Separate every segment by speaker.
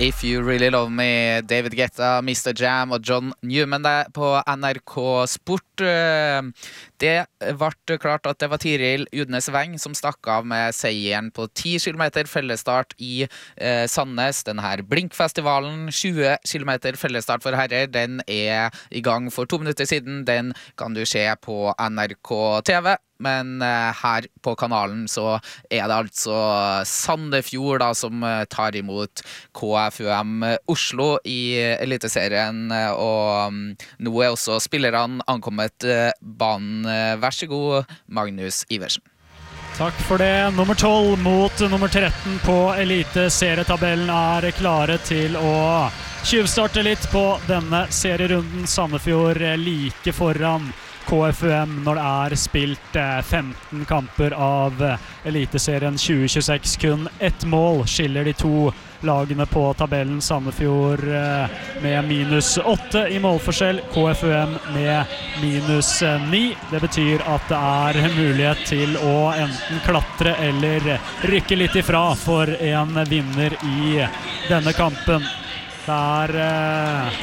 Speaker 1: If You Really Love Me, David Guetta, Mr. Jam og John Newman der på NRK Sport. Det ble klart at det var Tiril Udnes Weng som stakk av med seieren på 10 kilometer fellesstart i Sandnes. Denne her Blinkfestivalen, 20 kilometer fellesstart for herrer, den er i gang for 2 minutter siden. Den kan du se på NRK TV. Men her på kanalen så er det altså Sandefjord da, som tar imot KFUM Oslo i Eliteserien, og nå er også spillerne ankommet banen. Vær så god, Magnus Iversen.
Speaker 2: Takk for det. Nummer 12 mot nummer 13 på Eliteserietabellen er klare til å tjuvstarte litt på denne serierunden. Sandefjord like foran KFUM når det er spilt 15 kamper av Eliteserien 2026. Kun ett mål skiller de to lagene på tabellen. Sandefjord med -8 i målforskjell, KFUM med -9. Det betyr at det er mulighet til å enten klatre eller rykke litt ifra for en vinner i denne kampen. Det er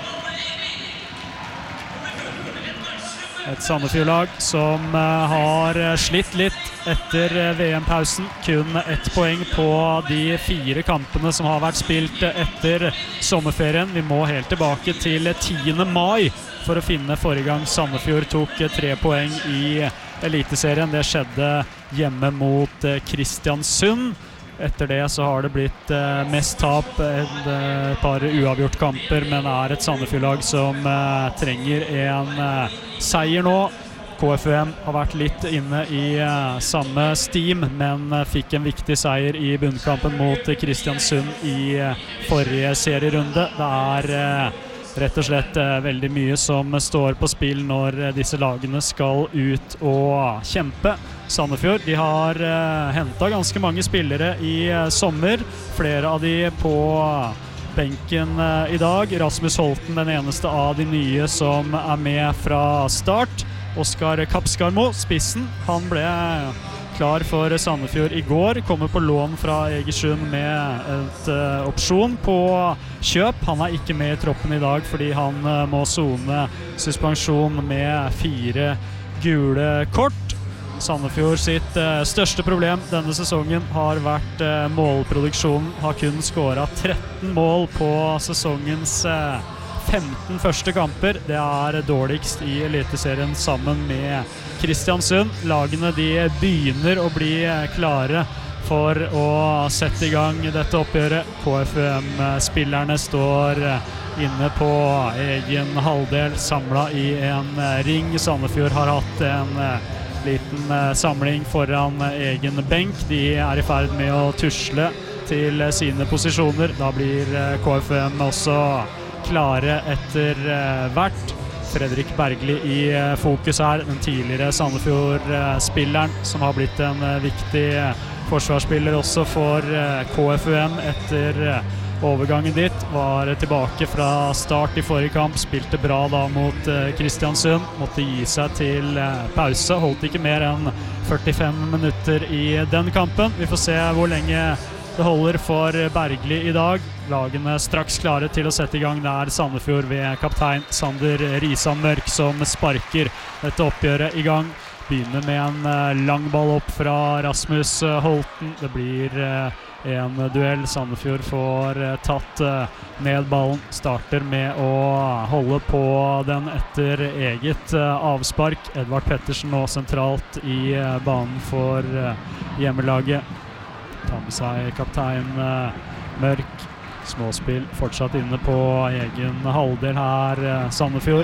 Speaker 2: et Sandefjord-lag som har slitt litt etter VM-pausen. Kun 1 poeng på de 4 kampene som har vært spilt etter sommerferien. Vi må helt tilbake til 10. mai for å finne forrige gang Sandefjord tok 3 poeng i Eliteserien. Det skjedde hjemme mot Kristiansund. Etter det så har det blitt mest tap, et par uavgjort kamper, men er et Sandefjord-lag som trenger en seier nå. KFUM har vært litt inne i samme steam, men fikk en viktig seier i bunnkampen mot Kristiansund i forrige serierunde. Det er rett og slett veldig mye som står på spill når disse lagene skal ut og kjempe. Sandefjord, de har hentet ganske mange spillere i sommer. Flere av de på benken i dag. Rasmus Holten, den eneste av de nye som er med fra start. Oskar Kapskarmo, spissen, han ble klar for Sandefjord i går. Kommer på lån fra Egersund med et opsjon på kjøp. Han er ikke med i troppen i dag fordi han må sone suspensjon med 4 gule kort. Sandefjord sitt største problem denne sesongen har vært målproduksjonen. Har kun skåret 13 mål på sesongens 15 første kamper. Det er dårligst i Eliteserien sammen med Kristiansund. Lagene de begynner å bli klare for å sette i gang dette oppgjøret. KFUM-spillerne står inne på egen halvdel, samlet i en ring. Sandefjord har hatt en liten samling foran egen benk. De er i ferd med å tusle til sine posisjoner. Da blir KFUM også klare etter hvert. Fredrik Bergli i fokus her, den tidligere Sandefjord-spilleren som har blitt en viktig forsvarsspiller også for KFUM etter overgangen dit. Var tilbake fra start i forrige kamp, spilte bra da mot Kristiansund, måtte gi seg til pause, holdt ikke mer enn 45 minutter i den kampen. Vi får se hvor lenge det holder for Bergli i dag. Lagene straks klare til å sette i gang. Det er Sandefjord ved kaptein Sander Risan Mørk som sparker dette oppgjøret i gang. Begynner med en lang ball opp fra Rasmus Holten. Det blir en duell. Sandefjord får tatt ned ballen. Starter med å holde på den etter eget avspark. Edvard Pettersen nå sentralt i banen for hjemmelaget. Tar med seg kaptein Mørk. Småspill fortsatt inne på egen halvdel her, Sandefjord.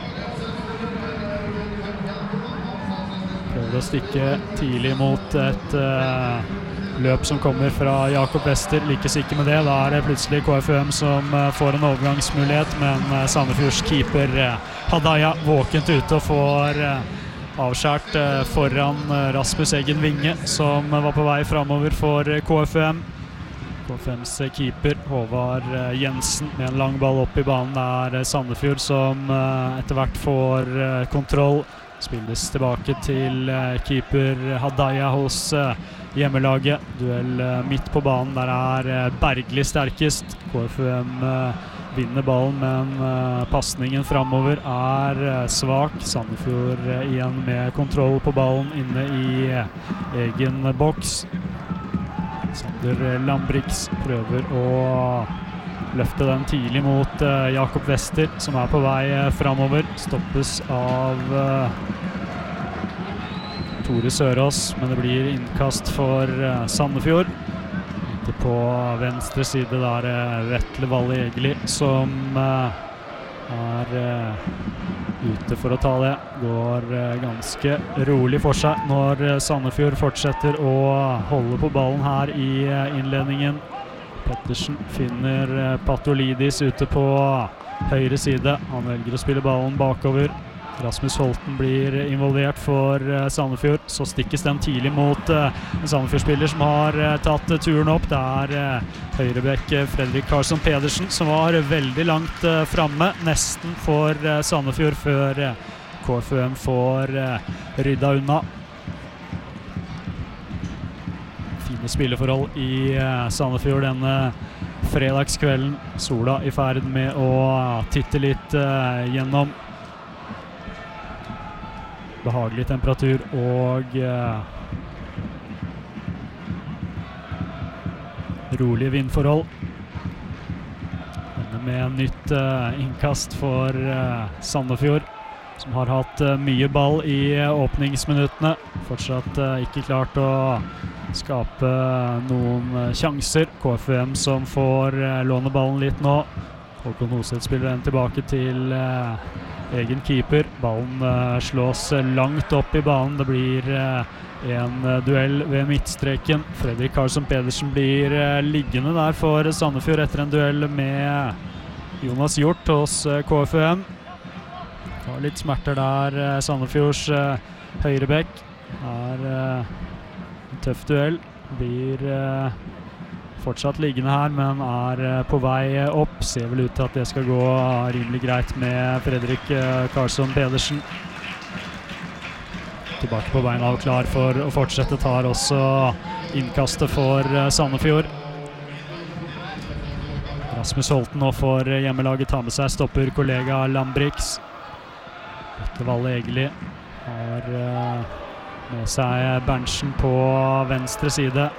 Speaker 2: Prøver å stikke tidlig mot et løp som kommer fra Jakob Wester. Lykkes ikke med det. Da er det plutselig KFUM som får en overgangsmulighet, men Sandefjords keeper Hadaya våkent ute og får avskjært foran Rasmus Eggen Vinge, som var på vei fremover for KFUM. KFUMs keeper Håvard Jensen med en lang ball opp i banen. Det er Sandefjord som etter hvert får kontroll. Spilles tilbake til keeper Hadaya hos hjemmelaget. Duell midt på banen, der Bergli sterkest. KFUM vinner ballen, men passningen fremover svak. Sandefjord igjen med kontroll på ballen inne i egen boks. Sander Lambrix prøver å løfte den tidlig mot Jakob Wester, som på vei fremover. Stoppes av Tore Sørås, men det blir innkast for Sandefjord. Ute på venstre side der Vetle Valle Egeli, som ute for å ta det. Går ganske rolig for seg når Sandefjord fortsetter å holde på ballen her i innledningen. Pettersen finner Patolidis ute på høyre side. Han velger å spille ballen bakover. Rasmus Holten blir involvert for Sandefjord. Så stikkes den tidlig mot en Sandefjord-spiller som har tatt turen opp. Det høyrebekk Fredrik Karlsson Pedersen som var veldig langt framme, nesten for Sandefjord, før KFUM får rydda unna. Fine spilleforhold i Sandefjord denne fredagskvelden. Sola i ferd med å titte litt gjennom. Behagelig temperatur og rolige vindforhold. Denne med nytt innkast for Sandefjord, som har hatt mye ball i åpningsminuttene. Fortsatt ikke klart å skape noen sjanser. KFUM som får låne ballen litt nå. Håkon Hoseth spiller den tilbake til egen keeper. Ballen slås langt opp i banen. Det blir en duell ved midtstreken. Fredrik Karlsson Pedersen blir liggende der for Sandefjord etter en duell med Jonas Hjort hos KFUM. Det var litt smerter der. Sandefjords høyrebekk en tøff duell. Blir fortsatt liggende her, men på vei opp. Ser vel ut til at det skal gå rimelig greit med Fredrik Karlsson Pedersen. Tilbake på beina og klar for å fortsette. Tar også innkastet for Sandefjord. Rasmus Holten nå for hjemmelaget tar med seg stopper kollega Lambrix. Vetle Valle Egeli har med seg Berntsen på venstre side.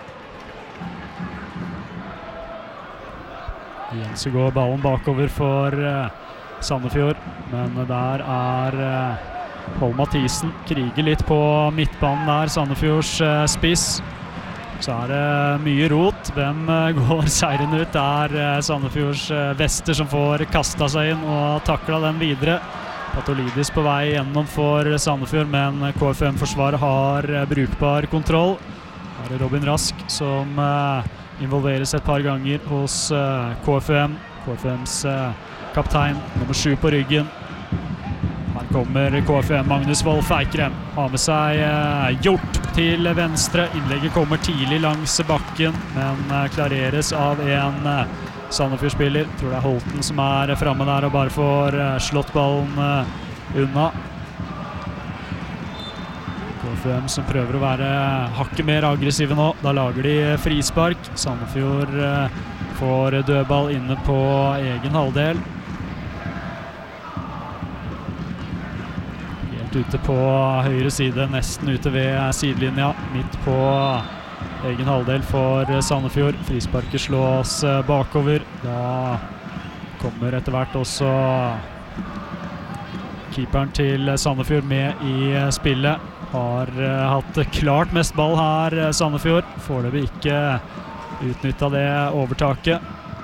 Speaker 2: Igjen så går ballen bakover for Sandefjord, men der Pål Mathisen kriger litt på midtbanen der, Sandefjords spiss. Så det mye rot. Hvem går seieren ut? Det Sandefjords Wester som får kastet seg inn og taklet den videre. Patolidis på vei gjennom for Sandefjord, men KFUM-forsvaret har brukbar kontroll. Her Robin Rask som involveres et par ganger hos KFUM. KFUMs kaptein, nummer 7 på ryggen. Her kommer KFUM, Magnus Wolff Eikrem. Har med seg Hjort til venstre. Innlegget kommer tidlig langs bakken, men klareres av en Sandefjord-spiller. Tror det Holten som fremme der og bare får slått ballen unna. KFUM som prøver å være hakket mer aggressive nå. Da lager de frispark. Sandefjord får dødball inne på egen halvdel. Helt ute på høyre side, nesten ute ved sidelinja. Midt på egen halvdel for Sandefjord. Frisparket slås bakover. Da kommer etter hvert også keeperen til Sandefjord med i spillet. Har hatt klart mest ball her, Sandefjord. Foreløpig ikke utnyttet det overtaket.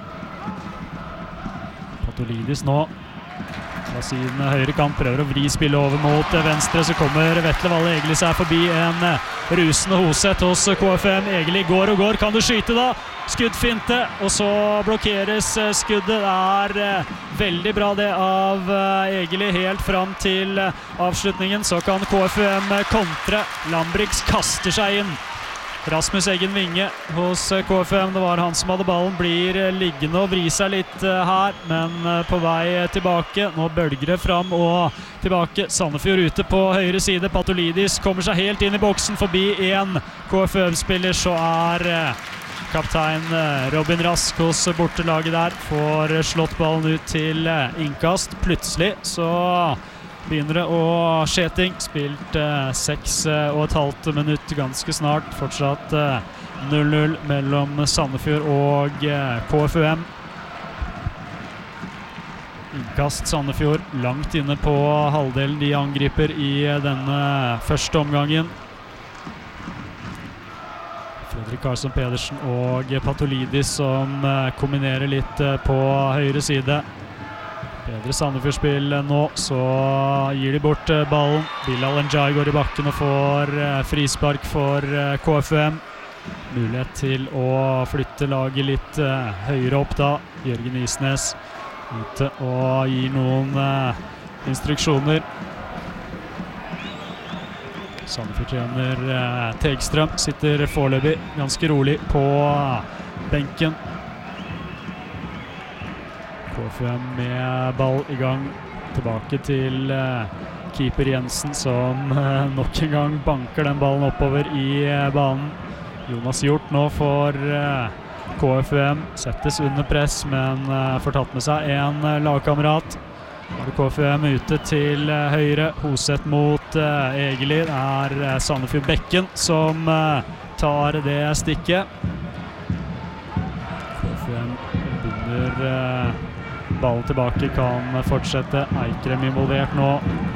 Speaker 2: Patolidis nå fra sin høyre kant prøver å vri spillet over mot venstre. Så kommer Vetle Valle Egeli seg forbi en rusende Hoseth hos KFUM. Egeli går og går. Kan du skyte da? Skuddfinte, og så blokkeres skuddet. Det veldig bra det av Egeli helt fram til avslutningen. Så kan KFUM kontre. Lambrix kaster seg inn Rasmus Eggen Vinge hos KFM, det var han som hadde ballen, blir liggende og vri seg litt her, men på vei tilbake. Nå bølger det fram og tilbake. Sandefjord ute på høyre side. Patolidis kommer seg helt inn i boksen forbi en KFM-spiller, så kaptein Robin Rask hos bortelaget der. Får slått ballen ut til innkast. Plutselig så begynner det å skje ting. Spilt 6,5 minutter ganske snart. Fortsatt 0-0 mellom Sandefjord og KFUM. Innkast Sandefjord langt inne på halvdelen de angriper i denne første omgangen. Fredrik Karlsson Pedersen og Patolidis som kombinerer litt på høyre side. Bedre Sandefjord-spill nå, så gir de bort ballen. Bilal Njai går i bakken og får frispark for KFUM. Mulighet til å flytte laget litt høyere opp da. Jørgen Isnes ute og gir noen instruksjoner. Sandefjord-trener Tegstrøm sitter foreløpig ganske rolig på benken. KFUM med ball i gang. Tilbake til keeper Jensen som nok en gang banker den ballen oppover i banen. Jonas Hjort nå for KFUM. Settes under press, men får tatt med seg en lagkamerat. KFUM ute til høyre. Hoseth mot Egeli. Det Sandefjord Bekken som tar det stikket. KFUM begynner ballen tilbake, kan fortsette. Eikrem involvert nå.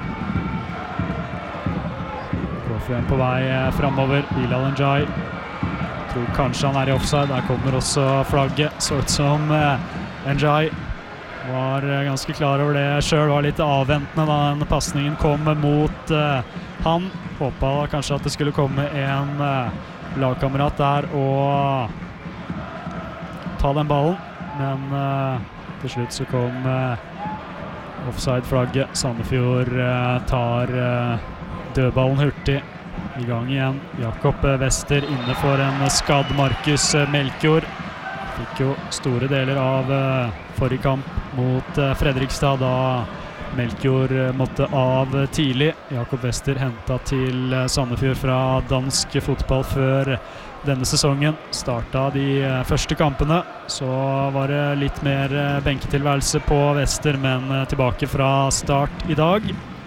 Speaker 2: KFUM på vei fremover. Bilal Njai. Tror kanskje han i offside. Der kommer også flagget. Så ut som Njai var ganske klar over det selv. Var litt avventende da den passningen kom mot han. Håpet kanskje at det skulle komme en lagkamerat der og ta den ballen. Men til slutt så kom offside-flagget. Sandefjord tar dødballen hurtig i gang igjen. Jakob Wester inne for en skadd Markus Melkjord. Fikk jo store deler av forrige kamp mot Fredrikstad da Melkjord måtte av tidlig. Jakob Wester hentet til Sandefjord fra dansk fotball før denne sesongen. Startet de første kampene, så var det litt mer benketilværelse på Wester, men tilbake fra start i dag.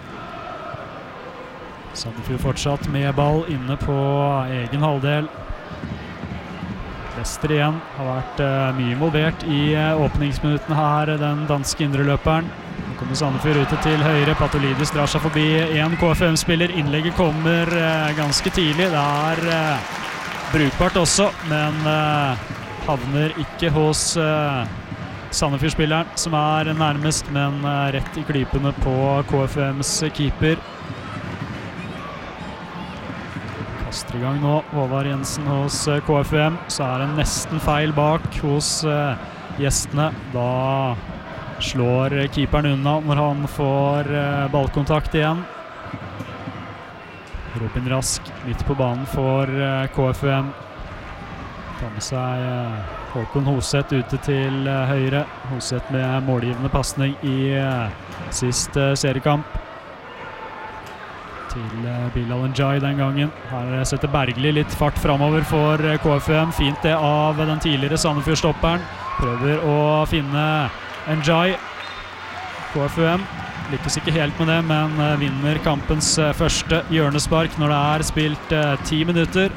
Speaker 2: Sandefjord fortsatt med ball inne på egen halvdel. Wester igjen har vært mye involvert i åpningsminuttene her, den danske indreløperen. Nå kommer Sandefjord ute til høyre. Patolidis drar seg forbi en KFM-spiller. Innlegget kommer ganske tidlig. Det brukbart også, men havner ikke hos Sandefjord-spilleren som nærmest, men rett i klypene på KFMs keeper. Kaster i gang nå Håvard Jensen hos KFM, så det nesten feil bak hos gjestene. Da slår keeperen unna når han får ballkontakt igjen. Robin Rask midt på banen for KFUM. Tar med seg Håkon Hoseth ute til høyre. Hoseth med målgivende passning i sist seriekamp. Til Bilal Njai den gangen. Her setter Bergli litt fart fremover for KFUM. Fint det av den tidligere Sandefjord-stopperen. Prøver å finne Njai. KFUM lykkes ikke helt med det, men vinner kampens første hjørnespark når det spilt 10 minutter.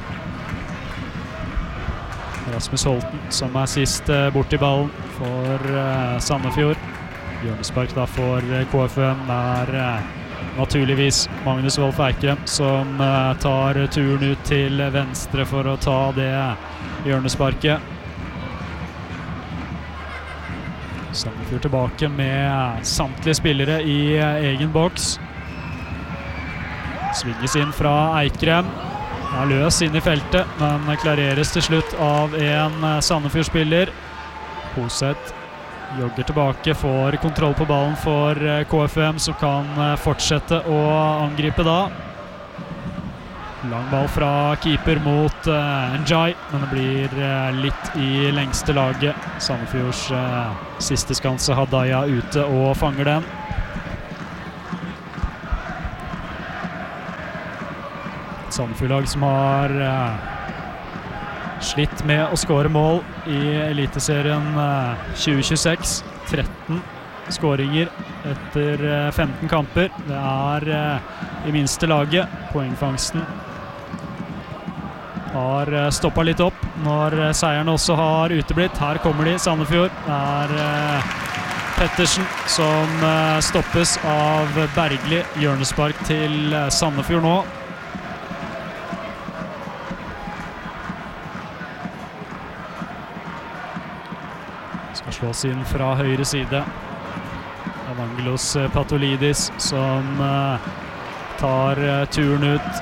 Speaker 2: Rasmus Holten som sist bort i ballen for Sandefjord. Hjørnespark da for KFUM naturligvis Magnus Wolff Eikrem som tar turen ut til venstre for å ta det hjørnesparket. Sandefjord tilbake med samtlige spillere i egen boks. Svinges inn fra Eikrem. Løs inn i feltet, men klareres til slutt av en Sandefjord-spiller. Hoseth jogger tilbake, får kontroll på ballen for KFUM, som kan fortsette å angripe da. Lang ball fra keeper mot Njay, men det blir litt i lengste laget. Sandefjords siste skanse, Hadaya ute og fanger den. Sandefjord-lag som har slitt med å skåre mål i Eliteserien 2026. 13 skåringer etter 15 kamper. Det er i minste laget. Poengfangsten har stoppet litt opp når seierne også har uteblitt. Her kommer de, Sandefjord. Det er Pettersen som stoppes av Bergli. Hjørnespark til Sandefjord nå. Skal slås inn fra høyre side. Evangelos Patolidis som tar turen ut.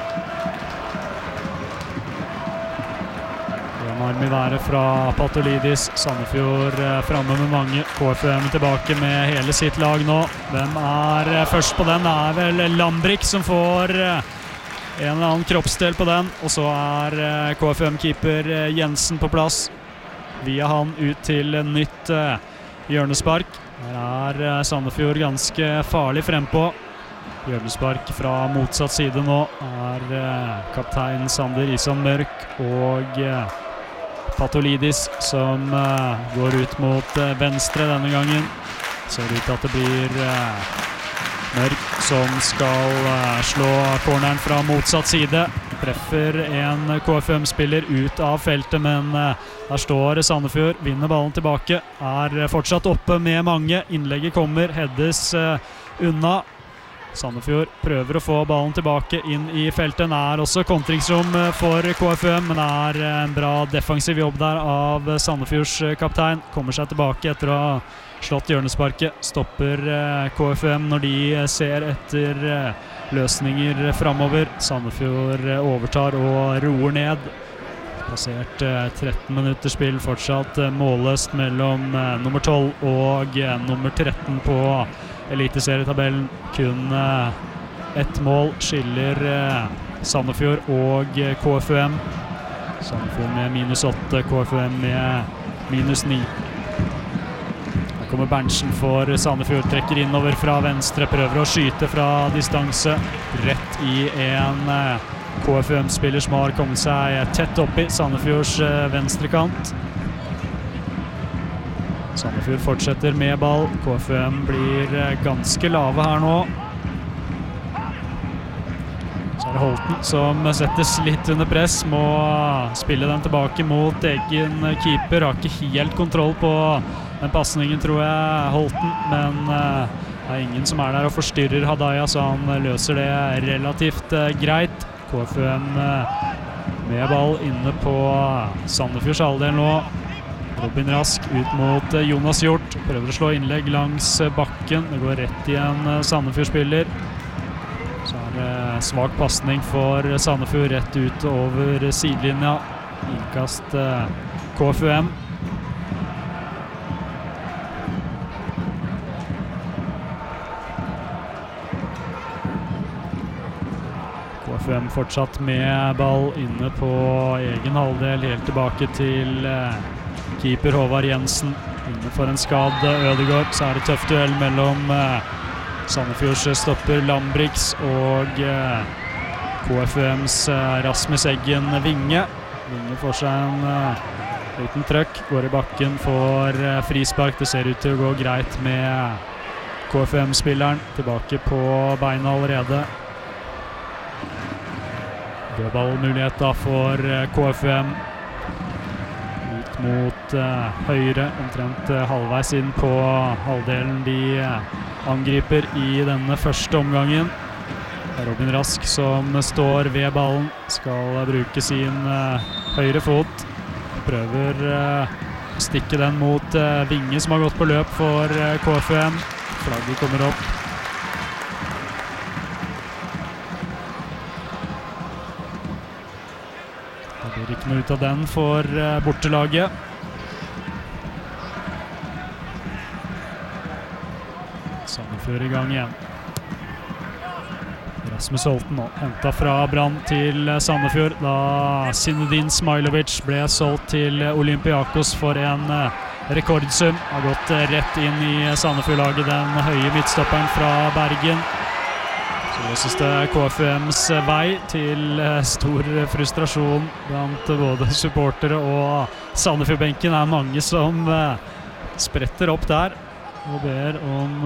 Speaker 2: En arm i været fra Patolidis. Sandefjord fremme med mange. KFUM tilbake med hele sitt lag nå. Hvem er først på den? Det er vel Lambrik som får en eller annen kroppsdel på den. Og så er KFUM-keeper Jensen på plass. Via han ut til nytt hjørnespark. Her er Sandefjord ganske farlig frempå. Hjørnespark fra motsatt side nå er kaptein Sander Isan Mørk og Patolidis som går ut mot venstre denne gangen. Ser ut til at det blir Mørk som skal slå corneren fra motsatt side. Treffer en KFUM-spiller ut av feltet, men der står Sandefjord, vinner ballen tilbake, er fortsatt oppe med mange. Innlegget kommer, heades unna. Sandefjord prøver å få ballen tilbake inn i feltet. Det er også kontringsrom for KFUM, men det er en bra defensiv jobb der av Sandefjords kaptein. Kommer seg tilbake etter å ha slått hjørnesparket. Stopper KFUM når de ser etter løsninger fremover. Sandefjord overtar og roer ned. Passert 13 minutter spill, fortsatt målløst mellom nummer 12 og nummer 13 på Eliteserietabellen. Kun ett mål skiller Sandefjord og KFUM. Sandefjord med -8, KFUM med -9. Her kommer Berntsen for Sandefjord, trekker innover fra venstre, prøver å skyte fra distanse. Rett i en KFUM-spiller som har kommet seg tett opp i Sandefjords venstrekant. Sandefjord fortsetter med ball. KFUM blir ganske lave her nå. Så er det Holten som settes litt under press. Må spille den tilbake mot egen keeper. Har ikke helt kontroll på den passningen, tror jeg, Holten. Men det er ingen som er der og forstyrrer Hadaya, så han løser det relativt greit. KFUM med ball inne på Sandefjords halvdel nå. Robin Rask ut mot Jonas Hjort. Prøver å slå innlegg langs bakken. Det går rett i en Sandefjord-spiller. Så er det svak passning for Sandefjord rett ut over sidelinja. Innkast KFUM. KFUM fortsatt med ball inne på egen halvdel, helt tilbake til keeper Håvard Jensen. Inne for en skade Ødegård, så er det tøff duell mellom Sandefjords stopper Lambrix og KFUMs Rasmus Eggen Vinge. Vinge får seg en liten trøkk, går i bakken, får frispark. Det ser ut til å gå greit med KFUM-spilleren. Tilbake på beina allerede. Dødballmulighet da for KFUM. Ut mot høyre, omtrent halvveis inn på halvdelen de angriper i denne første omgangen. Det er Robin Rask som står ved ballen, skal bruke sin høyre fot. Prøver å stikke den mot Vinge som har gått på løp for KFUM. Flagget kommer opp. Det blir ikke noe ut av den for bortelaget. Sandefjord i gang igjen. Rasmus Holten nå, hentet fra Brann til Sandefjord, da Zinedine Smailovic ble solgt til Olympiakos for en rekordsum. Har gått rett inn i Sandefjord-laget, den høye midtstopperen fra Bergen. Så løses det KFUMs vei til stor frustrasjon blant både supportere og Sandefjord-benken. Er mange som spretter opp der og ber om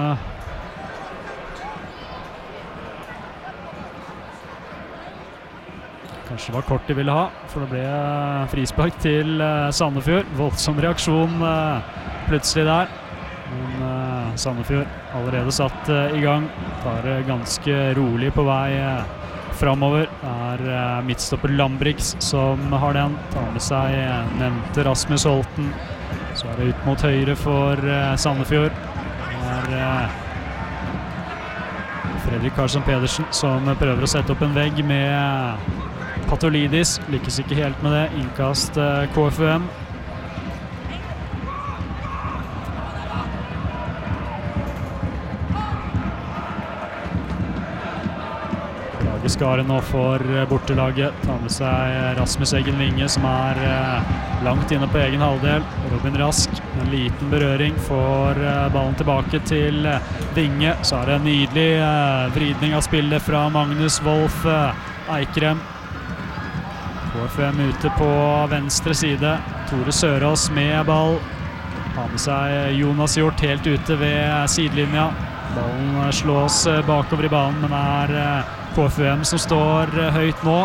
Speaker 2: kanskje det var kort de ville ha, for det ble frispark til Sandefjord. Voldsom reaksjon plutselig der. Men Sandefjord allerede satt i gang. Tar ganske rolig på vei fremover. Det er midtstopper Lambrix som har den. Tar med seg nevnte Rasmus Holten. Så er det ut mot høyre for Sandefjord. Det er Fredrik Karlsson Pedersen som prøver å sette opp en vegg med Patolidis. Lykkes ikke helt med det. Innkast KFUM. Skare nå for bortelaget. Tar med seg Rasmus Eggen Vinge, som er langt inne på egen halvdel. Robin Rask, en liten berøring, får ballen tilbake til Vinge. Så er det en nydelig vridning av spillet fra Magnus Wolf Eikrem. KFM ute på venstre side. Tore Sørås med ball. Har med seg Jonas Hjort helt ute ved sidelinja. Ballen slås bakover i banen, men er KFUM som står høyt nå.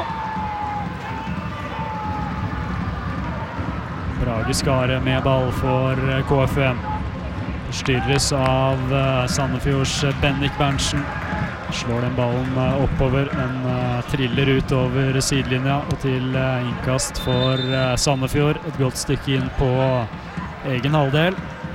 Speaker 2: Brage Skare med ball for KFUM. Forstyrres av Sandefjords Bennik Berntsen. Slår den ballen oppover, den triller ut over sidelinja og til innkast for Sandefjord. Et godt stykke inn på egen halvdel.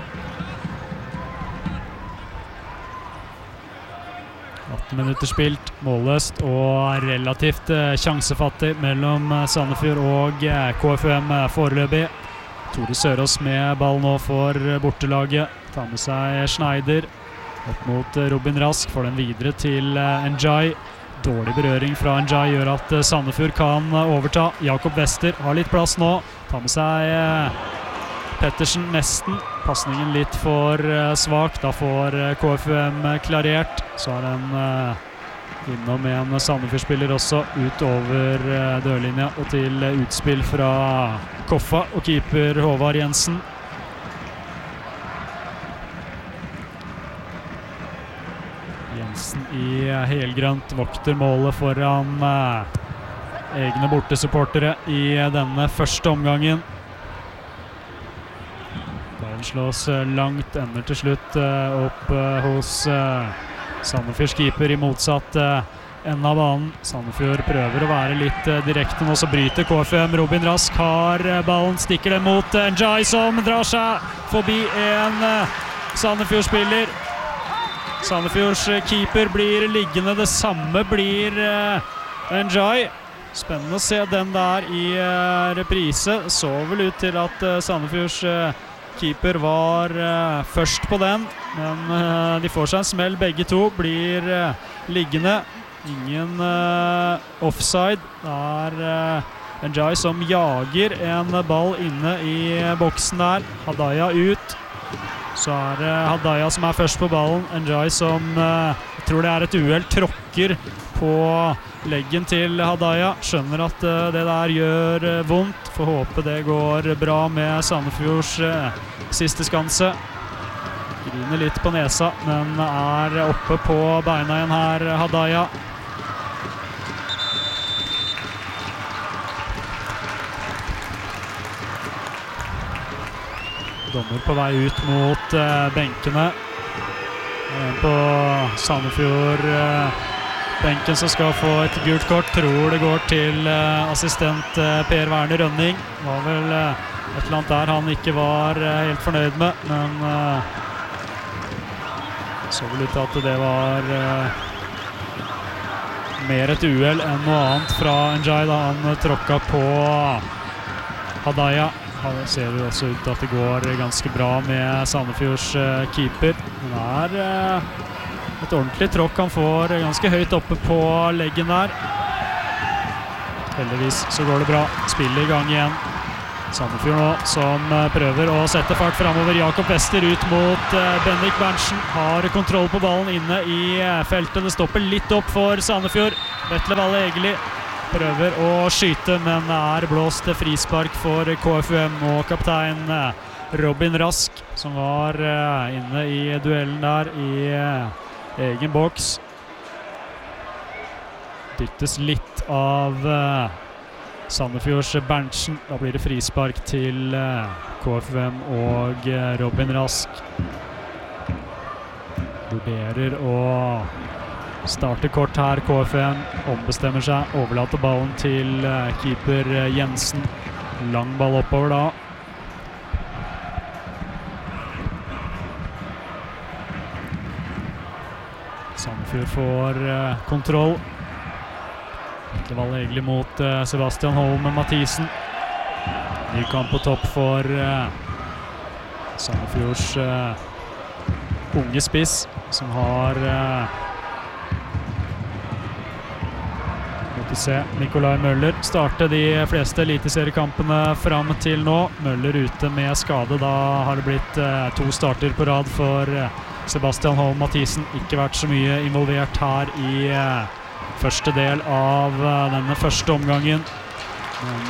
Speaker 2: 18 minutter spilt, målløst og relativt sjansefattig mellom Sandefjord og KFUM foreløpig. Tore Sørås med ball nå for bortelaget. Tar med seg Schneider opp mot Robin Rask. Får den videre til Njai. Dårlig berøring fra Njai gjør at Sandefjord kan overta. Jakob Wester har litt plass nå. Tar med seg Pettersen nesten. Passningen litt for svak. Da får KFUM klarert. Så er den innom en Sandefjord-spiller også ut over dørlinja og til utspill fra Koffa og keeper Håvard Jensen. Jensen i helgrønt vokter målet foran egne bortesupportere i denne første omgangen. Ballen slås langt, ender til slutt opp hos Sandefjords keeper i motsatt enden av banen. Sandefjord prøver å være litt direkte nå, så bryter KFUM. Robin Rask har ballen, stikker den mot Njai, som drar seg forbi en Sandefjord-spiller. Sandefjords keeper blir liggende, det samme blir Njai. Spennende å se den der i reprise. Så vel ut til at Sandefjords keeper var først på den, men de får seg en smell begge to, blir liggende. Ingen offside. Det er Njai som jager en ball inne i boksen der. Hadaya ut. Så er det Hadaya som er først på ballen. Njai som, jeg tror det er et uhell, tråkker på leggen til Hadaya. Skjønner at det der gjør vondt. Får håpe det går bra med Sandefjords siste skanse. Griner litt på nesa, men er oppe på beina igjen her, Hadaya. Dommer på vei ut mot benkene. En på Sandefjord benken som skal få et gult kort. Tror det går til assistent Per Werner Rønning. Var vel et eller annet der han ikke var helt fornøyd med, men så vel ut til at det var mer et uhell enn noe annet fra Njai da han tråkka på Hadaya. Det ser jo også ut til at det går ganske bra med Sandefjords keeper. Det er Et ordentlig tråkk han får ganske høyt oppe på leggen der. Heldigvis så går det bra. Spiller I gang igjen. Sandefjord nå som prøver å sette fart fremover. Jakob Wester ut mot Bendik Berntsen. Har kontroll på ballen inne I feltet. Det stopper litt opp for Sandefjord. Vetle Valle Egeli prøver å skyte, men blåst frispark for KFUM og kaptein Robin Rask, som var inne I duellen der I egen boks. Dyttes litt av Sandefjords Berntsen. Da blir det frispark til KFUM og Robin Rask. Vurderer å starte kort her. KFUM ombestemmer seg, overlater ballen til keeper Jensen. Lang ball oppover da. Sandefjord får kontroll. Det var egentlig mot Sebastian Holm Mathisen. Ny kamp på topp for Sandefjords unge spiss, som har måtte se Nikolai Møller starte de fleste eliteseriekampene fram til nå. Møller ute med skade. Da har det blitt 2 starter på rad for Sebastian Holm Mathisen. Ikke vært så mye involvert her I første del av denne første omgangen. Men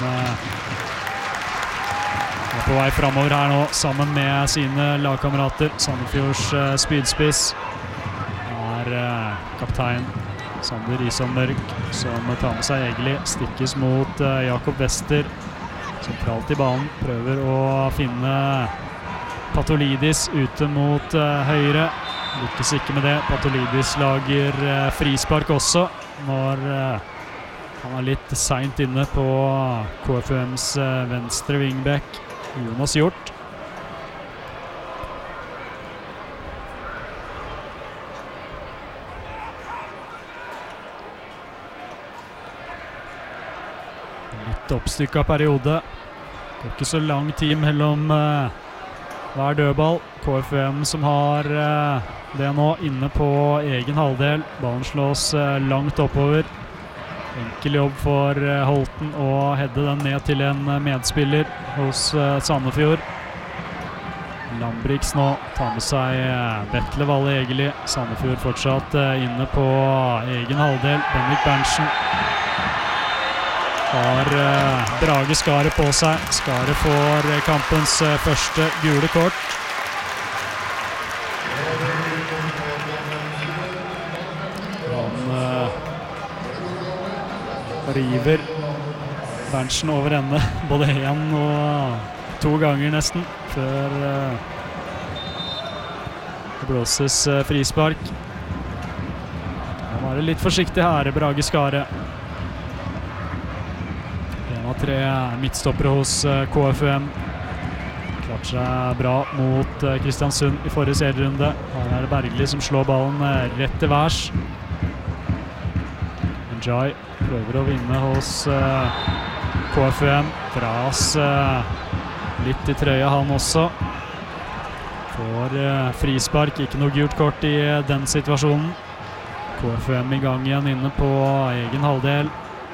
Speaker 2: på vei fremover her nå, sammen med sine lagkamerater. Sandefjords spydspiss kaptein Sander Isanberg, som tar med seg Egeli. Stikkes mot Jakob Wester. Sentralt I banen. Prøver å finne Patolidis ute mot høyre. Lykkes ikke med det. Patolidis lager frispark også, når han litt sent inne på KFUMs venstre wingback, Jonas Hjort. Litt oppstykket periode. Det ikke så lang tid mellom hver dødball. KFUM som har det nå inne på egen halvdel. Ballen slås langt oppover. Enkel jobb for Holten å heade den ned til en medspiller hos Sandefjord. Lambrix nå tar med seg Vetle Valle Egeli. Sandefjord fortsatt inne på egen halvdel. Bendik Berntsen har Brage Skare på seg. Skare får kampens første gule kort. Han river Berntsen over ende både 1 og 2 ganger nesten, før det blåses frispark. Han var litt forsiktig her, Brage Skare. 3 midtstoppere hos KFUM. Klart seg bra mot Kristiansund I forrige serierunde. Her det Bergli som slår ballen rett til værs. Njai prøver å vinne hos KFUM. Dras litt I trøya han også. Får frispark, ikke noe gult kort I den situasjonen. KFUM I gang igjen inne på egen halvdel.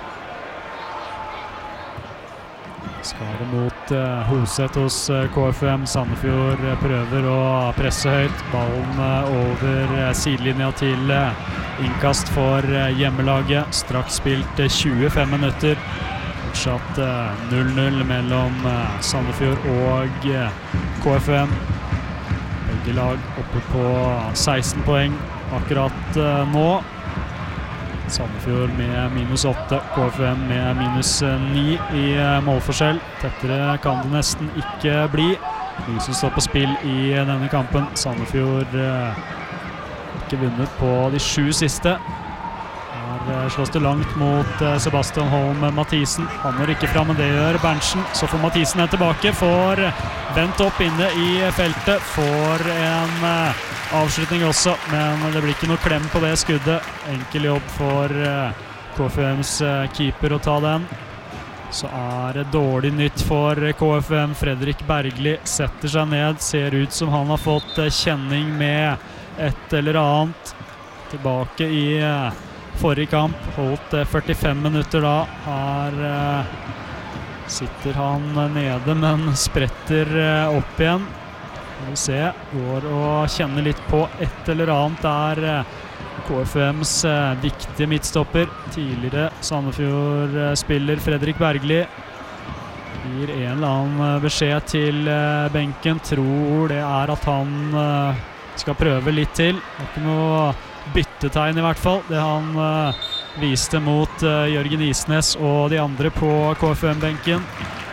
Speaker 2: Skade mot Hoseth hos KFUM. Sandefjord prøver å presse høyt. Ballen over sidelinja til innkast for hjemmelaget. Straks spilt 25 minutter. Fortsatt 0-0 mellom Sandefjord og KFUM. Begge lag oppe på 16 poeng akkurat nå. Sandefjord med -8, KFUM med -9 I målforskjell. Tettere kan det nesten ikke bli. Mye som står på spill I denne kampen. Sandefjord ikke vunnet på de 7 siste. Her slås det langt mot Sebastian Holm Mathisen. Han når ikke fram, men det gjør Berntsen. Så får Mathisen den tilbake, får vendt opp inne I feltet. Får en avslutning også, men det blir ikke noe klem på det skuddet. Enkel jobb for KFUMs keeper å ta den. Så det dårlig nytt for KFUM. Fredrik Bergli setter seg ned. Ser ut som han har fått kjenning med et eller annet. tilbake i forrige kamp, holdt 45 minutter da. Her sitter han nede, men spretter opp igjen. Vi se, går og kjenner litt på et eller annet der. KFUMs viktige midtstopper, tidligere Sandefjord-spiller Fredrik Bergli, gir en eller annen beskjed til benken, tror det at han skal prøve litt til. Det ikke noe byttetegn i hvert fall, det han viste mot Jørgen Isnes og de andre på KFUM-benken.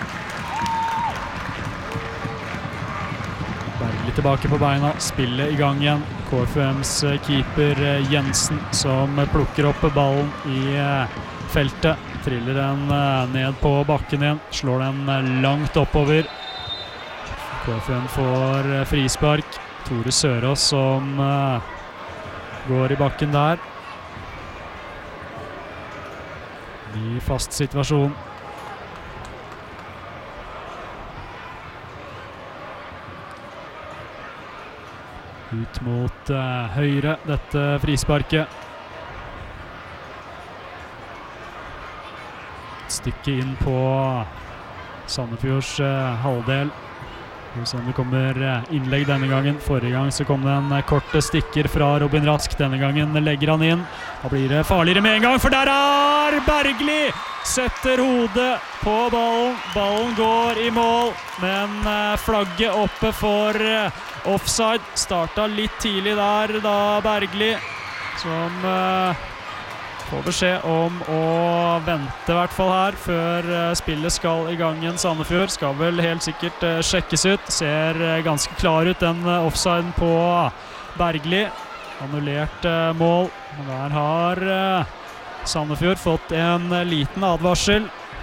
Speaker 2: Bergli tilbake på beina, spillet i gang igjen. KFUMs keeper Jensen som plukker opp ballen i feltet. Triller den ned på bakken igjen, slår den langt oppover. KFUM får frispark. Tore Sørås som går i bakken der. Ny fast situasjon. Ut mot høyre, dette frisparket. Et stykke inn på Sandefjords halvdel. Det kommer innlegg denne gangen. Forrige gang så kom det en kort stikker fra Robin Rask. Denne gangen legger han inn. Da blir det farligere med en gang, for der Bergli! Setter hodet på ballen. Ballen går i mål, men flagget oppe for offside. Startet litt tidlig der da Bergli, som får beskjed om å vente i hvert fall her før spillet skal i gang igjen. Sandefjord skal vel helt sikkert sjekkes ut. Ser ganske klar ut den offsiden på Bergli. Annullert mål. Men der har Sandefjord fått en liten advarsel.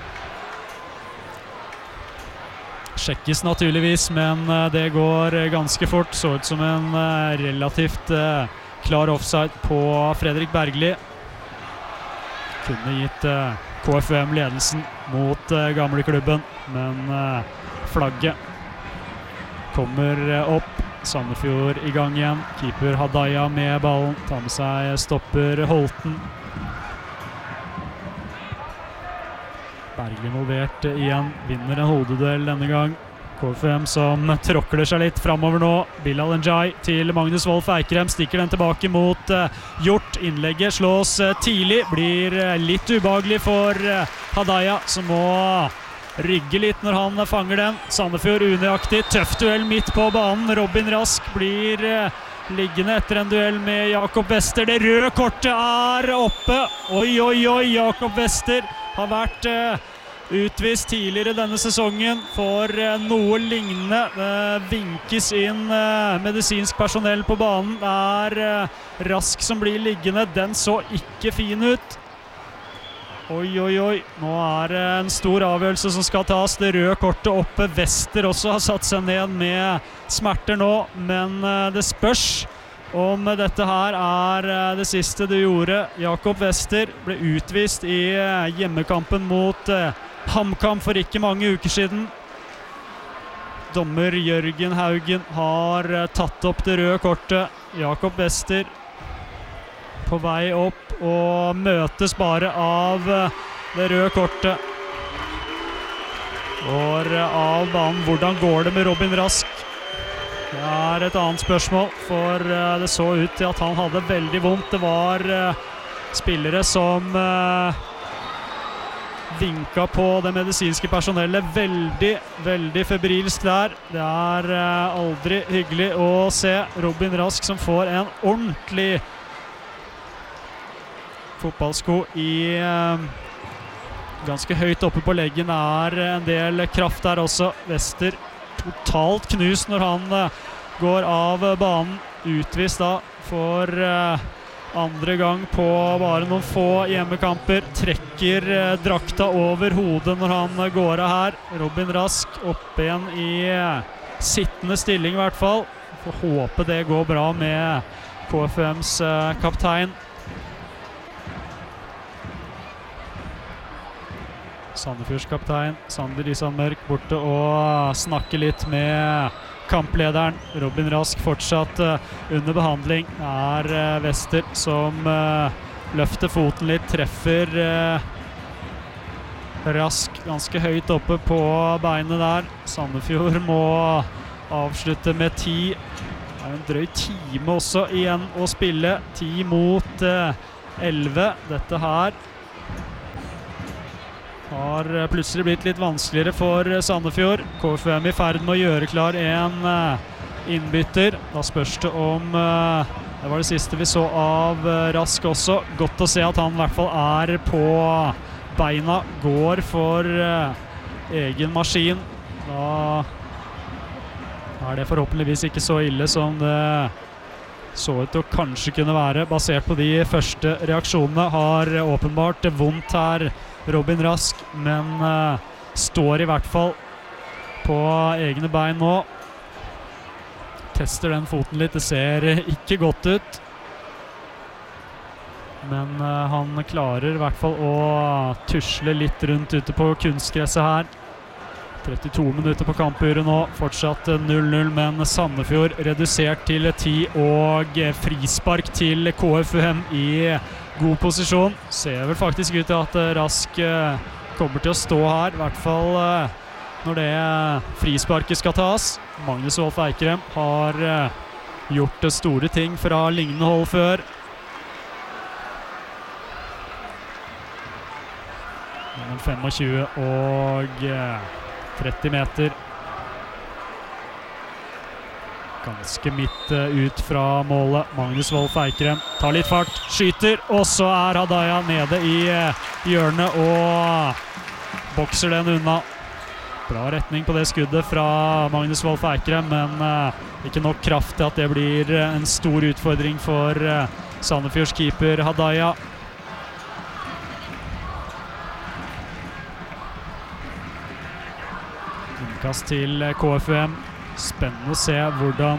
Speaker 2: Sjekkes naturligvis, men det går ganske fort. Så ut som en relativt klar offside på Fredrik Bergli. Kunne gitt KFUM ledelsen mot gamleklubben, men flagget kommer opp. Sandefjord i gang igjen. Keeper Hadaya med ballen. Tar med seg stopper Holten. Bergli involvert igjen. Vinner en hodeduell denne gang. KFUM som tråkler seg litt fremover nå. Bilal Njai til Magnus Wolf Eikrem. Stikker den tilbake mot Hjort. Innlegget slås tidlig. Blir litt ubehagelig for Hadaya, som må rygge litt når han fanger den. Sandefjord unøyaktig. Tøff duell midt på banen. Robin Rask blir liggende etter en duell med Jakob Wester. Det røde kortet oppe. Oi, oi, oi. Jakob Wester har vært utvist tidligere denne sesongen for noe lignende. Vinkes inn medisinsk personell på banen. Det Rask som blir liggende. Den så ikke fin ut. Oi, oi, oi. Nå det en stor avgjørelse som skal tas. Det røde kortet oppe. Wester også har satt seg ned med smerter nå, men det spørs om dette her det siste du gjorde. Jakob Wester ble utvist i hjemmekampen mot HamKam for ikke mange uker siden. Dommer Jørgen Haugen har tatt opp det røde kortet. Jakob Wester på vei opp og møtes bare av det røde kortet. Går av banen. Hvordan går det med Robin Rask? Det et annet spørsmål, for det så ut til at han hadde veldig vondt. Det var spillere som vinket på det medisinske personellet. Veldig, veldig febrilsk der. Det aldri hyggelig å se Robin Rask som får en ordentlig fotballsko i ganske høyt oppe på leggen. En del kraft der også. Wester totalt knust når han går av banen. Utvist da for andre gang på bare noen få hjemmekamper. Trekker drakta over hodet når han går av her. Robin Rask opp igjen i sittende stilling i hvert fall. Får håpe det går bra med KFUMs kaptein. Sandefjords kaptein Sander Isan Mørk borte og snakker litt med kamplederen. Robin Rask fortsatt under behandling. Wester som løfter foten litt, treffer Rask ganske høyt oppe på beinet der. Sandefjord må avslutte med 10. Det en drøy time også igjen å spille. 10 mot 11. Dette her har plutselig blitt litt vanskeligere for Sandefjord. KFUM i ferd med å gjøre klar en innbytter. Da spørs det om det var det siste vi så av Rask også. Godt å se at han i hvert fall på beina, går for egen maskin. Da det forhåpentligvis ikke så ille som det så ut til å kanskje kunne være. Basert på de første reaksjonene har åpenbart vondt her Robin Rask, men står i hvert fall på egne bein nå. Tester den foten litt, det ser ikke godt ut. Men han klarer i hvert fall å tusle litt rundt ute på kunstgresset her. 32 minutter på kampuret nå, fortsatt 0-0, men Sandefjord redusert til 10 og frispark til KFUM i god posisjon. Ser vel faktisk ut til at Rask kommer til å stå her, i hvert fall når det frisparket skal tas. Magnus Wolff Eikrem har gjort store ting fra lignende hold før. Gjennom 25 og 30 meter. Ganske midt ut fra målet. Magnus Wolff Eikrem tar litt fart, skyter, og så Hadaya nede i hjørnet og bokser den unna. Bra retning på det skuddet fra Magnus Wolff Eikrem, men ikke nok kraft til at det blir en stor utfordring for Sandefjords keeper Hadaya. Innkast til KFUM. Spennende å se hvordan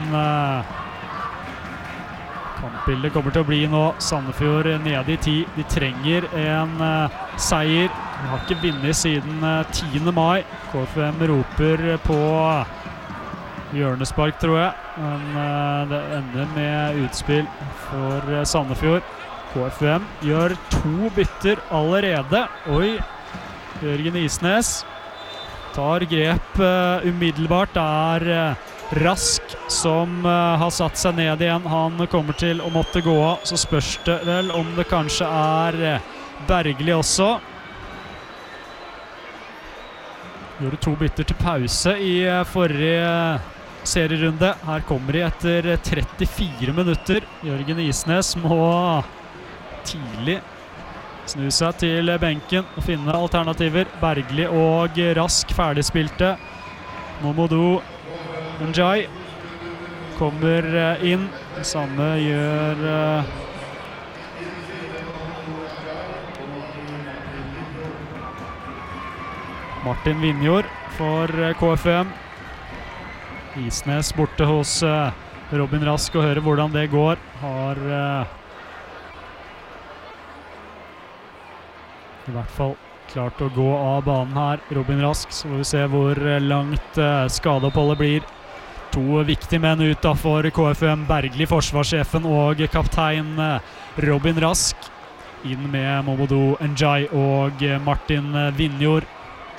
Speaker 2: kampbildet kommer til å bli nå. Sandefjord nede i 10. De trenger en seier. De har ikke vunnet siden 10. mai. KFUM roper på hjørnespark, tror jeg. Men det ender med utspill for Sandefjord. KFUM gjør 2 bytter allerede. Oi, Jørgen Isnes tar grep umiddelbart. Det Rask som har satt seg ned igjen. Han kommer til å måtte gå av. Så spørs det vel om det kanskje Bergli også. Gjorde 2 bytter til pause i forrige serierunde. Her kommer de etter 34 minutter. Jørgen Isnes må tidlig snu seg til benken og finne alternativer. Bergli og Rask ferdigspilte. Momodou Njai kommer inn. Det samme gjør Martin Vinjord for KFUM. Isnes borte hos Robin Rask og hører hvordan det går. Har i hvert fall klart å gå av banen her. Robin Rask, så får vi se hvor langt skadeoppholdet blir. 2 viktige menn ut da for KFUM. Bergli, forsvarssjefen, og kaptein Robin Rask. Inn med Momodou Njai og Martin Vinjord.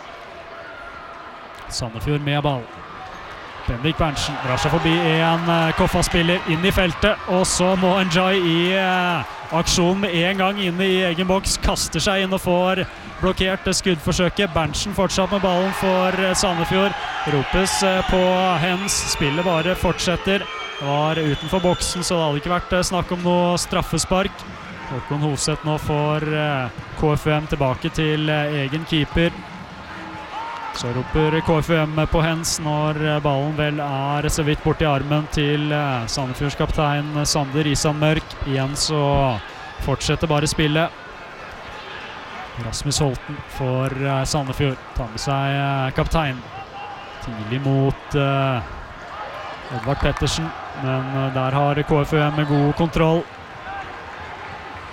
Speaker 2: Sandefjord med ball. Bendik Berntsen drar seg forbi en Koffa-spiller inn i feltet, og så må Njai i aksjon med en gang inne i egen boks, kaster seg inn og får blokkert skuddforsøket. Berntsen fortsatt med ballen for Sandefjord. Ropes på hens, spillet bare fortsetter. Det var utenfor boksen, så det hadde ikke vært snakk om noe straffespark. Håkon Hoseth nå får KFUM tilbake til egen keeper. Så roper KFUM på hens når ballen vel så vidt bort i armen til Sandefjords kaptein Sander Isan Mørk. Igjen så fortsetter bare spillet. Rasmus Holten for Sandefjord tar med seg kaptein. Tidlig mot Edvard Pettersen, men der har KFUM med god kontroll.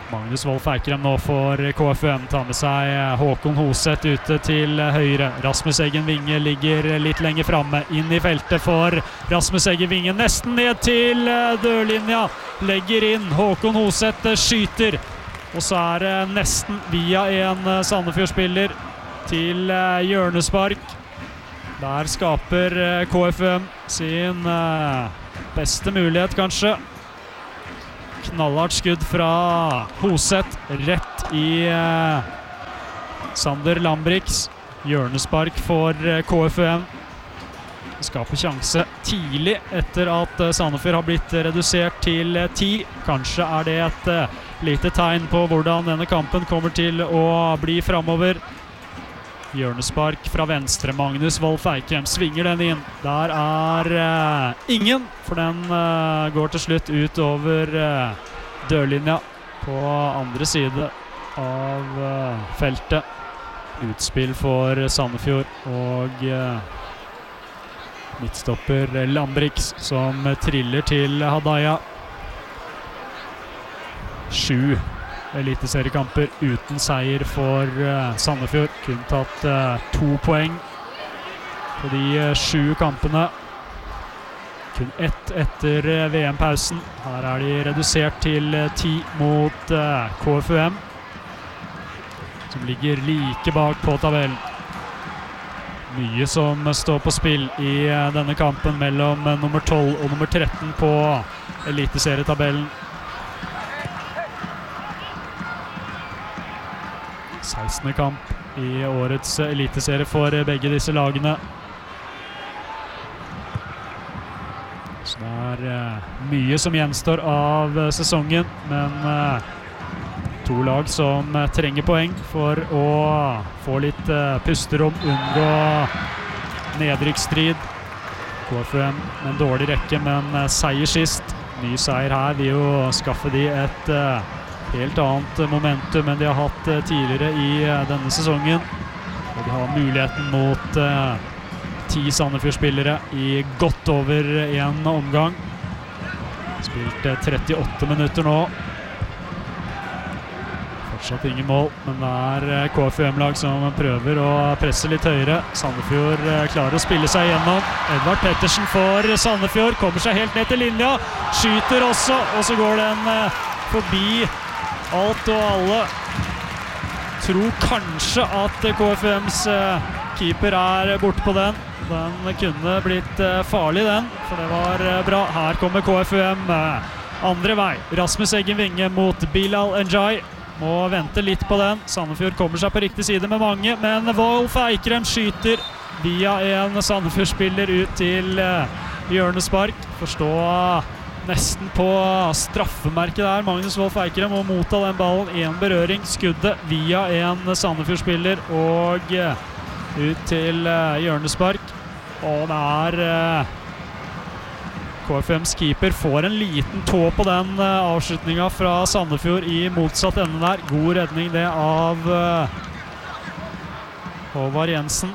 Speaker 2: Magnus Wolff Eikrem nå for KFUM, tar med seg Håkon Hoseth ute til høyre. Rasmus Eggen Vinge ligger litt lenger fremme, inn i feltet for Rasmus Eggen Vinge, nesten ned til dørlinja, legger inn, Håkon Hoseth skyter, og så det nesten via en Sandefjord-spiller til hjørnespark. Der skaper KFUM sin beste mulighet kanskje. Knallhardt skudd fra Hoseth, rett i Sander Lambrix. Hjørnespark for KFUM. Skaper sjanse tidlig etter at Sandefjord har blitt redusert til 10. Kanskje det et lite tegn på hvordan denne kampen kommer til å bli fremover. Hjørnespark fra venstre, Magnus Wolff Eikrem svinger den inn. Der ingen, for den går til slutt ut over dørlinja på andre side av feltet. Utspill for Sandefjord og midtstopper Lambrix som triller til Hadaya. 7 eliteseriekamper uten seier for Sandefjord. Kun tatt 2 poeng på de 7 kampene. Kun 1 etter VM-pausen. Her de redusert til 10 mot KFUM, som ligger like bak på tabellen. Mye som står på spill i denne kampen mellom nummer 12 og nummer 13 på eliteserietabellen. 16. kamp i årets eliteserie for begge disse lagene. Så det mye som gjenstår av sesongen, men 2 lag som trenger poeng for å få litt pusterom, unngå nedrykksstrid. KFUM med en dårlig rekke, men seier sist. Ny seier her vil jo skaffe de et helt annet momentum enn de har hatt tidligere i denne sesongen. Og de har muligheten mot 10 Sandefjord-spillere i godt over en omgang. Spilt 38 minutter nå. Fortsatt ingen mål, men det KFUM-lag som prøver å presse litt høyere. Sandefjord klarer å spille seg gjennom. Edvard Pettersen for Sandefjord, kommer seg helt ned til linja, skyter også, og så går den forbi alt og alle. Tror kanskje at KFUMs keeper borte på den. Den kunne blitt farlig den, for det var bra. Her kommer KFUM andre vei. Rasmus Eggen Vinge mot Bilal Njay. Må vente litt på den. Sandefjord kommer seg på riktig side med mange, men Wolff Eikrem skyter via en Sandefjord-spiller ut til hjørnespark. Forstå nesten på straffemerket der. Magnus Wolff Eikrem må motta den ballen. En berøring, skuddet via en Sandefjord-spiller og ut til hjørnespark. Og det KFUMs keeper får en liten tå på den avslutningen fra Sandefjord i motsatt ende der. God redning det av Håvard Jensen.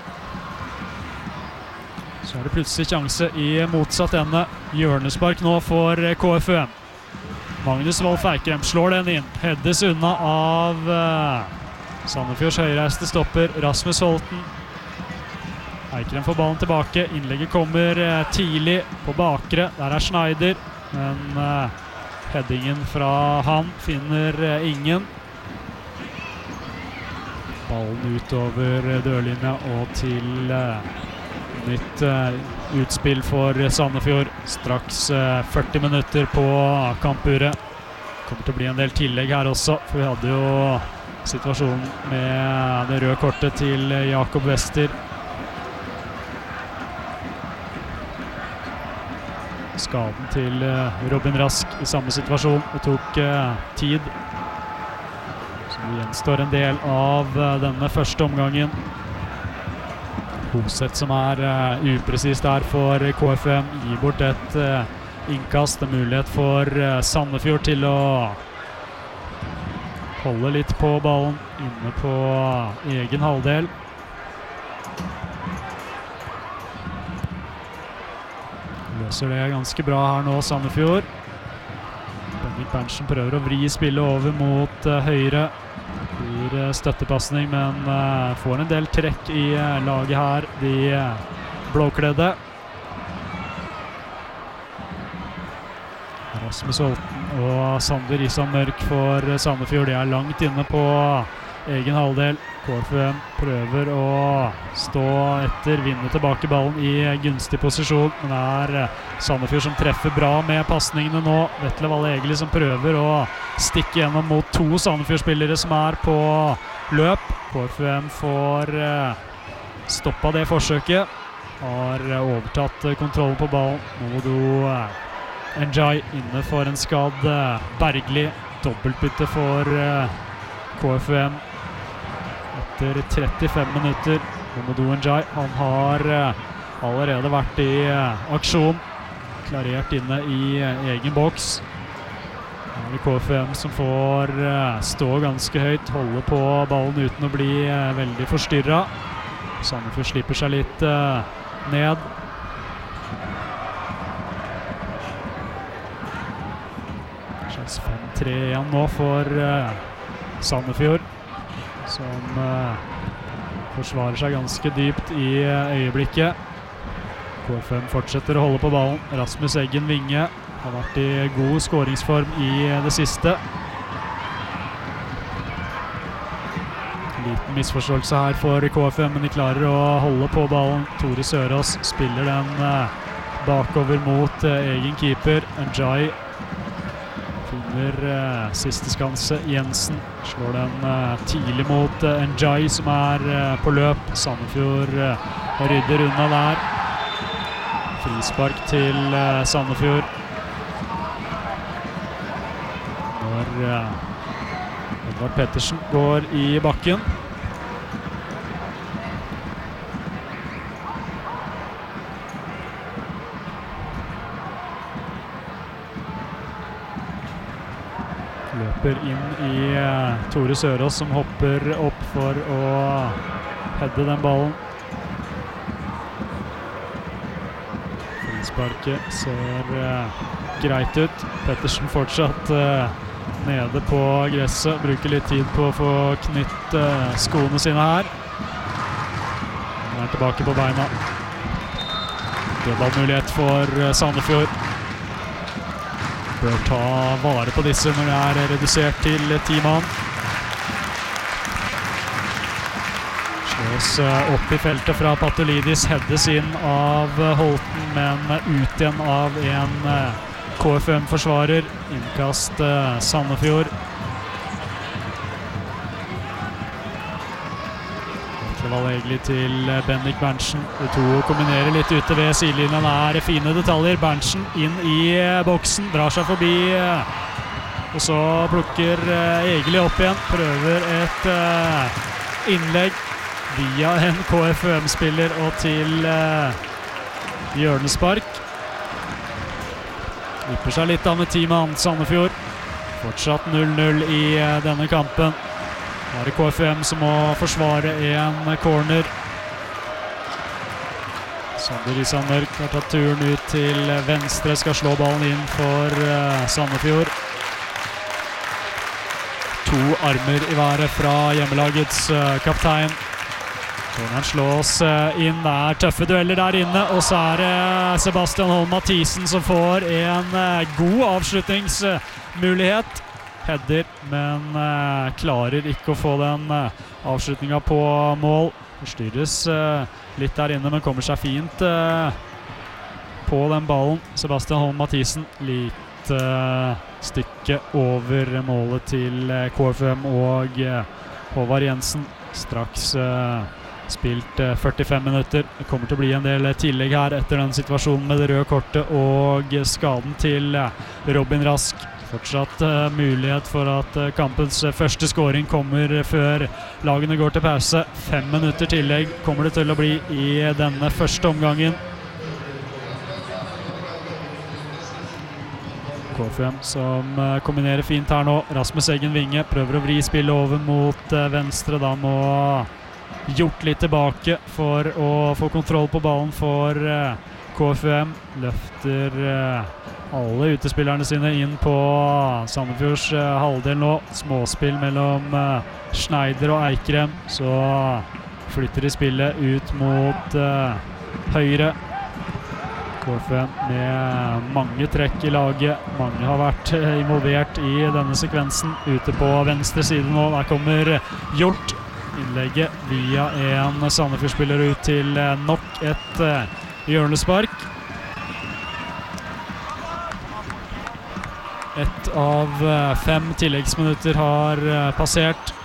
Speaker 2: Så det plutselig sjanse i motsatt ende. Hjørnespark nå for KFUM. Magnus Wolff Eikrem slår den inn. Heddes unna av Sandefjords høyreiste stopper Rasmus Holten. Eikrem får ballen tilbake. Innlegget kommer tidlig på bakre. Der Schneider. Men headingen fra han finner ingen. Ballen utover dørlinja og til nytt utspill for Sandefjord. Straks 40 minutter på kampuret. Kommer til å bli en del tillegg her også, for vi hadde jo situasjonen med det røde kortet til Jakob Wester. Skaden til Robin Rask i samme situasjon. Det tok tid. Så det gjenstår en del av denne første omgangen. Hoseth som upresis der for KFUM, gir bort et innkast. En mulighet for Sandefjord til å holde litt på ballen inne på egen halvdel. Løser det ganske bra her nå, Sandefjord. Bendik Berntsen prøver å vri spillet over mot høyre. Blir støttepassning, men får en del trekk i laget her, de blåkledde. Rasmus Holten og Sander Isan Mørk for Sandefjord. De langt inne på egen halvdel. KFUM prøver å stå etter, vinne tilbake ballen i gunstig posisjon. Men det Sandefjord som treffer bra med passningene nå. Vetle Valle Egeli som prøver å stikke gjennom mot 2 Sandefjord-spillere som på løp. KFUM får stoppet det forsøket. Har overtatt kontrollen på ballen. Modo Njay inne for en skadd Bergli. Dobbeltbytte for KFUM etter 35 minutter. Modo Njay, han har allerede vært i aksjon. Klarert inne i egen boks. Her KFUM som får stå ganske høyt, holde på ballen uten å bli veldig forstyrret. Sandefjord slipper seg litt ned. Slags 5-3 igjen nå for Sandefjord, som forsvarer seg ganske dypt i øyeblikket. KFUM fortsetter å holde på ballen. Rasmus Eggen Vinge har vært i god skåringsform i det siste. Liten misforståelse her for KFUM, men de klarer å holde på ballen. Tore Sørås spiller den bakover mot egen keeper. Njay finner siste skanse. Jensen slår den tidlig mot Njay, som på løp. Sandefjord rydder unna der. Frispark til Sandefjord. Når Edvard Pettersen går i bakken. Løper inn i Tore Sørås, som hopper opp for å heade den ballen. Frisparket ser greit ut. Pettersen fortsatt nede på gresset. Bruker litt tid på å få knytt skoene sine her. Han tilbake på beina. Dødballmulighet for Sandefjord. Bør ta vare på disse når det redusert til 10 mann. Slås opp i feltet fra Patulidis, heades inn av Holten, men ut igjen av en KFUM-forsvarer. Innkast Sandefjord. Valle Egeli til Bendik Berntsen. De to kombinerer litt ute ved sidelinjen. Fine detaljer. Berntsen inn i boksen, drar seg forbi, og så plukker Egeli opp igjen. Prøver et innlegg via en KFUM-spiller og til hjørnespark. Vipper seg litt av med 10 mann Sandefjord. Fortsatt 0-0 i denne kampen. Nå det KFUM som må forsvare en corner. Sander Isan Mørk har tatt turen ut til venstre, skal slå ballen inn for Sandefjord. 2 armer i været fra hjemmelagets kaptein. Corneren slås inn, det tøffe dueller der inne, og så det Sebastian Holm Mathisen som får en god avslutningsmulighet. Header, men klarer ikke å få den avslutningen på mål. Forstyrres litt der inne, men kommer seg fint på den ballen. Sebastian Holm Mathisen, litt stykke over målet til KFUM og Håvard Jensen. Straks spilt 45 minutter. Det kommer til å bli en del tillegg her etter den situasjonen med det røde kortet og skaden til Robin Rask. Fortsatt mulighet for at kampens første scoring kommer før lagene går til pause. 5 minutter tillegg kommer det til å bli i denne første omgangen. KFUM som kombinerer fint her nå. Rasmus Eggen Vinge prøver å vri spillet over mot venstre. Da må gjort litt tilbake for å få kontroll på ballen for KFUM løfter alle utespillerne sine inn på Sandefjords halvdel nå. Småspill mellom Schneider og Eikrem, så flytter de spillet ut mot høyre. KFUM med mange trekk i laget. Mange har vært involvert i denne sekvensen. Ute på venstre side nå, der kommer Hjort. Innlegget via en Sandefjord-spiller ut til nok et hjørnespark. Ett av 5 tilleggsminutter har passert.